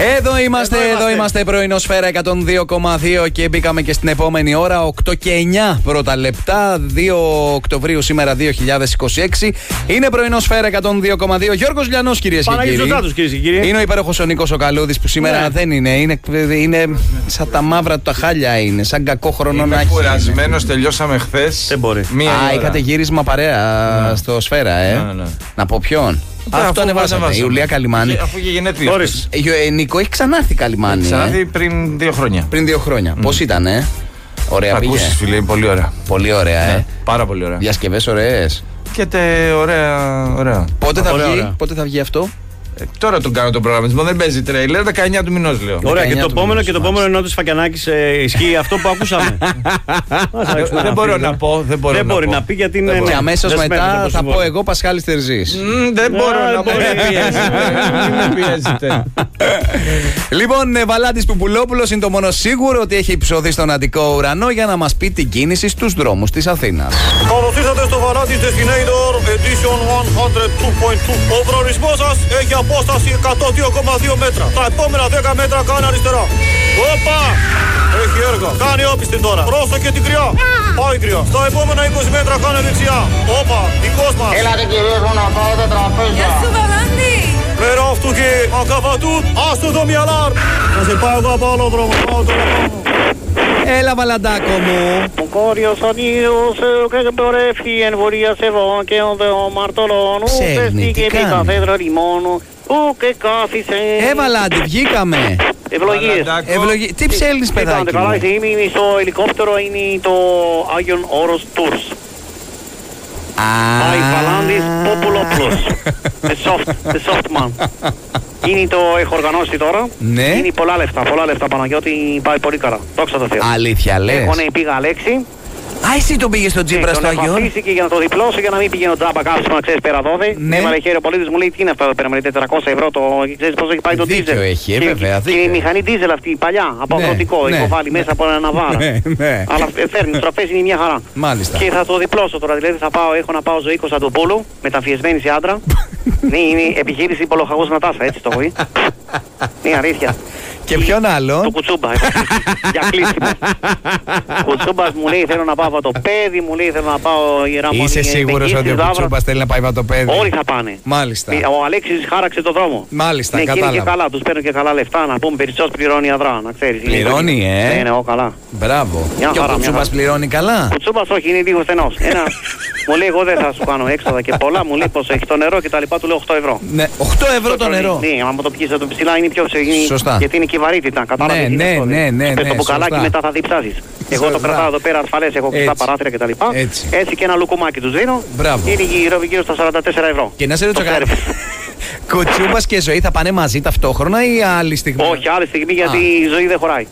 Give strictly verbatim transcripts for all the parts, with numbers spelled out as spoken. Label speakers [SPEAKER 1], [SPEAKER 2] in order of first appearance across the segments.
[SPEAKER 1] Εδώ είμαστε, εδώ, εδώ είμαστε, πρωινόσφαίρα εκατόν δύο κόμμα δύο και μπήκαμε και στην επόμενη ώρα, οκτώ και εννιά πρώτα λεπτά, δύο Οκτωβρίου σήμερα δύο χιλιάδες είκοσι έξι. Είναι πρωινόσφαίρα εκατόν δύο κόμμα δύο. Γιώργος Λιανός, κυρίες και κύριοι.
[SPEAKER 2] Τους, κυρίες και κύριοι.
[SPEAKER 1] Είναι ο υπέροχος ο Νίκος ο Καλούδης που σήμερα ναι. δεν είναι. είναι. Είναι σαν τα μαύρα του τα χάλια, είναι σαν κακό χρόνο να έχει.
[SPEAKER 3] Είμαι κουρασμένος, τελειώσαμε χθες.
[SPEAKER 2] Δεν μπορεί.
[SPEAKER 1] Μία Α, ώρα. Είχατε γύρισμα παρέα ναι. στο Σφαίρα, ε. Ναι, ναι. Να πω ποιον.
[SPEAKER 3] Α,
[SPEAKER 1] αυτό ανεβάσαμε. Η Ιουλία Καλιμάνη.
[SPEAKER 3] Αφού είχε γενέθλια.
[SPEAKER 1] Ε, Νίκο, έχει ξανάρθει Καλιμάνη. Έχει
[SPEAKER 3] ξανάρθει
[SPEAKER 1] ε.
[SPEAKER 3] πριν δύο χρόνια.
[SPEAKER 1] Πριν δύο χρόνια. Mm. Πώς ήταν, ε? Ωραία πήγε.
[SPEAKER 3] Ακούσεις, φίλε, είναι πολύ ωραία.
[SPEAKER 1] Πολύ ωραία,
[SPEAKER 3] ναι,
[SPEAKER 1] ε.
[SPEAKER 3] Πάρα πολύ ωραία.
[SPEAKER 1] Διασκευές ωραίες.
[SPEAKER 3] Και τε, ωραία, ωραία.
[SPEAKER 1] Πότε θα,
[SPEAKER 3] ωραία,
[SPEAKER 1] βγει,
[SPEAKER 3] ωραία.
[SPEAKER 1] πότε θα βγει αυτό?
[SPEAKER 3] Ε, τώρα τον κάνω τον προγραμματισμό, δεν παίζει τρέιλερ, δεκαεννιά του μηνός λέω.
[SPEAKER 2] Ωραία, και το επόμενο και το επόμενο ενώ της Φακιανάκης ε, ισχύει αυτό που ακούσαμε.
[SPEAKER 3] Δεν μπορώ να πω. Δεν
[SPEAKER 2] μπορεί να, να πει γιατί είναι.
[SPEAKER 1] Και αμέσως μετά θα πω εγώ Πασχάλης Τερζής.
[SPEAKER 3] Δεν μπορώ να πω. Μην πιέζετε.
[SPEAKER 1] Λοιπόν, Βαλάντης Πουπουλόπουλος είναι το μόνο σίγουρο ότι έχει υψωθεί στον Αττικό ουρανό για να μας πει την κίνηση στους δρόμους της Αθήνας.
[SPEAKER 4] Καλώς ήρθατε στο Βαλάντης Destinator Edition εκατόν δύο κόμμα δύο. Ο προορισμός σας έχει απόσταση εκατόν δύο κόμμα δύο μέτρα. Τα επόμενα δέκα μέτρα κάνε αριστερά. Όπα! Έχει έργα. Κάνει όπιστη τώρα. Πρόσεχε την κρυά. Πάει κρυά. Στα επόμενα είκοσι μέτρα κάνε δεξιά. Όπα! Δικός μας.
[SPEAKER 5] Έλατε κυρίες μου να πάω τα τραπέζια.
[SPEAKER 6] Γεια σου Βαλάντη.
[SPEAKER 4] Πέρα αυτού και ακαβατούτ. Άστο το μυαλάρ. Θα σε πάω εγώ από άλλο δρόμο. Πάω τώρα πάνω.
[SPEAKER 1] Έλα Βαλαντάκο μου.
[SPEAKER 5] Ο κόριος ανίος και πορεύει εν βορεία σε βόν και ο δεό μαρτωλών.
[SPEAKER 1] Ξέρνει, τι κάνει.
[SPEAKER 5] Καθέδρα λιμόνου. Ου και κάθισε.
[SPEAKER 1] Ε Βαλάντη, βγήκαμε.
[SPEAKER 5] Ευλογίες.
[SPEAKER 1] Ευλογίες. Τι ψέλνεις παιδάκι
[SPEAKER 5] καλά,
[SPEAKER 1] μου?
[SPEAKER 5] είμαι στο ελικόπτερο, είναι το Άγιον Όρος Tours. Πάει Βαλάντης Ποπουλόπουλος. The soft, the soft man. Είναι το έχω οργανώσει τώρα.
[SPEAKER 1] Ναι.
[SPEAKER 5] Είναι πολλά λεφτά, πολλά λεφτά Παναγιώτη, πάει πολύ καλά. Δόξα τω Θεώ.
[SPEAKER 1] Αλήθεια λες?
[SPEAKER 5] Έχω ναι, πήγα Αλέξη.
[SPEAKER 1] Α, εσύ τον πήγες στον Τζίπρα στο Αγιόν?
[SPEAKER 5] Τον έχω αφήσει και για να το διπλώσω για να μην πηγαίνω τζάμπα κάψιμο, ξέρεις, πέρα δώδε.
[SPEAKER 1] Ναι.
[SPEAKER 5] Έβαλε χέρι ο πολίτης μου, λέει τι είναι αυτό εδώ πέρα με τετρακόσια ευρώ το... Ξέρεις πώς έχει πάει το
[SPEAKER 1] δίκιο
[SPEAKER 5] δίζελ.
[SPEAKER 1] έχει, ε, βέβαια,
[SPEAKER 5] και, και η μηχανή δίζελ αυτή, η παλιά, από
[SPEAKER 1] ναι,
[SPEAKER 5] αγροτικό,
[SPEAKER 1] ναι.
[SPEAKER 5] υποβάλλει μέσα από ένα ναβάρα.
[SPEAKER 1] Ναι, ναι.
[SPEAKER 5] Αλλά φέρνει, τροφές είναι μια χαρά.
[SPEAKER 1] Μάλιστα.
[SPEAKER 5] Και θα το διπλώσω τώρα, δηλαδή θα πάω, έχω να πάω ζωή Κωνσταντοπούλου, μεταφιεσμένη σε άντρα. Ναι, είναι επιχείρηση Πολοχαγός Νατάσα, έτσι το έχω πει. Είναι αλήθεια.
[SPEAKER 1] Και ποιον άλλο?
[SPEAKER 5] Το Κουτσούμπα, για κλείσιμο. Κουτσούμπας μου λέει θέλω να πάω βατοπέδι, μου λέει θέλω να πάω Ιεραμονή.
[SPEAKER 1] Είσαι σίγουρος ότι ο Κουτσούμπας θέλει να πάει βατοπέδι?
[SPEAKER 5] Όλοι θα πάνε.
[SPEAKER 1] Μάλιστα.
[SPEAKER 5] Ο Αλέξης χάραξε το δρόμο.
[SPEAKER 1] Μάλιστα,
[SPEAKER 5] ναι,
[SPEAKER 1] κατάλαβα.
[SPEAKER 5] Και είναι και καλά, τους παίρνουν και καλά λεφτά, να πούμε περισσός πληρώνει αδρά, να ξέρεις.
[SPEAKER 1] Πληρώνει, ε.
[SPEAKER 5] Ναι, ναι, εγώ καλά.
[SPEAKER 1] Μπράβο.
[SPEAKER 5] Μια
[SPEAKER 1] και
[SPEAKER 5] χαρά,
[SPEAKER 1] ο Κουτσούμπας πληρώνει καλά?
[SPEAKER 5] Κουτσούμπας όχι, είναι λίγο στενός. Ένα, μου λέει εγώ δεν θα σου κάνω έξοδα και πολλά, μου λέει πως έχει το νερό και τα λοιπά, του λέω οκτώ ευρώ.
[SPEAKER 1] Ναι, οκτώ ευρώ το νερό.
[SPEAKER 5] Ναι, άμα το πιείς το ψηλά είναι πιο ψηλά.
[SPEAKER 1] Σωστά.
[SPEAKER 5] Γιατί είναι και η βαρύτητα, κατάλαβες.
[SPEAKER 1] Ναι, ναι, ναι, ναι,
[SPEAKER 5] πες το μπουκαλάκι μετά θα διψάσεις. Εγώ το κρατάω εδώ πέρα ασφαλές, έχω κλειστά παράθυρα κτλ. Έτσι. Έτσι και ένα λουκουμάκι τους δίνω.
[SPEAKER 1] Μπράβο.
[SPEAKER 5] Είναι γύρω, γύρω στα σαράντα τέσσερα ευρώ.
[SPEAKER 1] Και να σε ρωτήσω κάτι. Κουτσούμπας και Ζωή θα πάνε μαζί ταυτόχρονα ή άλλη στιγμή?
[SPEAKER 5] Όχι, άλλη στιγμή γιατί η Ζωή δεν χωράει.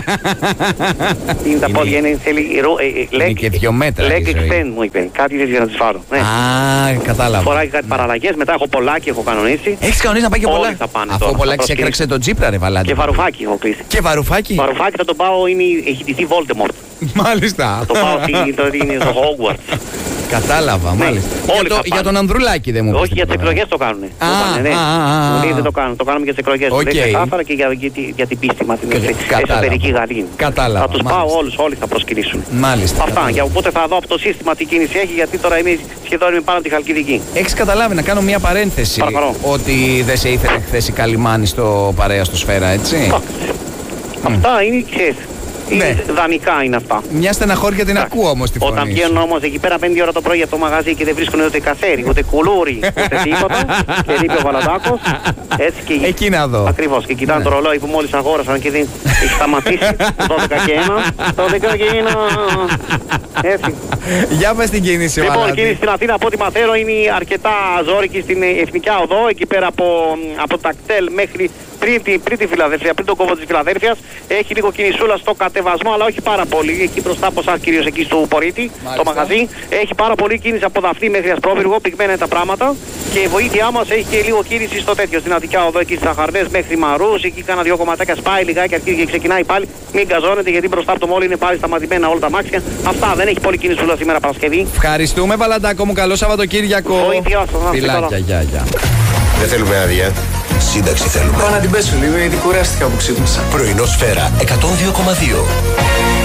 [SPEAKER 5] Είναι τα πόδια, είναι θέλει
[SPEAKER 1] είναι και δυο μέτρα.
[SPEAKER 5] Leg extend μου είπε, κάτι δεν για να τις φάρω.
[SPEAKER 1] Α, κατάλαβα.
[SPEAKER 5] Φοράει κάτι παραλλαγές, μετά έχω πολλάκι, έχω κανονίσει.
[SPEAKER 1] Έχεις κανονίσει να πάει και πολλά? Αφού ο Πολάκης έκραξε τον Τζίπρα ρε Βαλάντη.
[SPEAKER 5] Και Βαρουφάκι έχω κλείσει.
[SPEAKER 1] Και Βαρουφάκι?
[SPEAKER 5] Βαρουφάκι θα τον πάω, έχει ντυθεί Voldemort.
[SPEAKER 1] Μάλιστα.
[SPEAKER 5] Θα το πάω στο Hogwarts.
[SPEAKER 1] Κατάλαβα,
[SPEAKER 5] ναι,
[SPEAKER 1] μάλιστα. Για, το, για τον Ανδρουλάκη δεν μου πεις?
[SPEAKER 5] Όχι, για τις εκλογές το κάνουν.
[SPEAKER 1] Α, ναι. α, α,
[SPEAKER 5] α, δεν το κάνουν, το κάνουμε για τις εκλογές.
[SPEAKER 1] Okay.
[SPEAKER 5] Δεν ξεκάθαρα και για, για, για την πίστη μας, την εσωτερική Γαλλία.
[SPEAKER 1] Κατάλαβα.
[SPEAKER 5] Θα τους
[SPEAKER 1] μάλιστα.
[SPEAKER 5] πάω όλους, όλοι θα προσκυνήσουν.
[SPEAKER 1] Μάλιστα.
[SPEAKER 5] Αυτά, για οπότε θα δω από το σύστημα τι κίνηση έχει, γιατί τώρα είμαι σχεδόν είμαι πάνω από τη Χαλκιδική.
[SPEAKER 1] Έχεις καταλάβει, να κάνω μια παρένθεση.
[SPEAKER 5] Παρακαλώ.
[SPEAKER 1] Ότι δεν σε ήθελε χθες η Καλιμάνη στο παρέα στο Σφαίρα, έτσι?
[SPEAKER 5] Αυτά είναι, ξέρεις.
[SPEAKER 1] Ναι.
[SPEAKER 5] Δανεικά είναι αυτά.
[SPEAKER 1] Μια στεναχώρια την ακούω όμως τη φωνή.
[SPEAKER 5] Όταν βγαίνουν όμως εκεί πέρα πέντε ώρα το πρωί από το μαγαζί και δεν βρίσκουν ούτε καφέρι, ούτε κουλούρι, ούτε τίποτα. Και λείπει ο Βαλαντάκος. Έτσι και
[SPEAKER 1] εκεί να δω.
[SPEAKER 5] Ακριβώς. Και κοιτάνε ναι. το ρολόι που μόλις αγόρασαν και δεν έχει σταματήσει. δώδεκα και ένα. δώδεκα και ένα. Έτσι.
[SPEAKER 1] Για πες την κίνηση,
[SPEAKER 5] λοιπόν,
[SPEAKER 1] Βαλάντη.
[SPEAKER 5] η κίνηση στην Αθήνα από ό,τι μαθαίνω είναι αρκετά ζώρικη στην Εθνικά Οδό. Εκεί πέρα από, από τα κτέλ μέχρι πριν τη, πριν τη Φιλαδέλφια, πριν τον κόμβο της Φιλαδέλφειας. Έχει λίγο κινησούλα στο κατεβασμό, αλλά όχι πάρα πολύ. Εκεί μπροστά από εσάς, κυρίως εκεί στο Πορίτη, το μαγαζί. Έχει πάρα πολύ κίνηση από Δαφνή μέχρι Ασπρόβυργο, πυγμένα είναι τα πράγματα. Και η βοήθειά μας έχει και λίγο κίνηση στο τέτοιο, στην Αττικά Οδό, εκεί στις Αχαρδές μέχρι Μαρούς. Εκεί κάνα δύο κομματάκια σπάει λιγάκι, αρχίζει και ξεκινάει πάλι. Μην καζώνετε γιατί μπροστά από το μόλι είναι πάλι σταματημένα όλα τα μάξια. Αυτά, δεν έχει πολύ κίνηση σήμερα Παρασκευή.
[SPEAKER 1] Ευχαριστούμε, Βαλαντάκο μου, καλό Σαββατοκύριακο.
[SPEAKER 5] Βοήθειά σας,
[SPEAKER 1] φιλάκια, γεια, γεια.
[SPEAKER 7] Δεν θέλουμε άδεια.
[SPEAKER 6] σύνταξη θέλουμε.
[SPEAKER 7] Πάω να την πέσω λίγο, γιατί κουράστηκα που ξύπνησα.
[SPEAKER 6] Πρωινό Σφαίρα εκατόν δύο κόμμα δύο.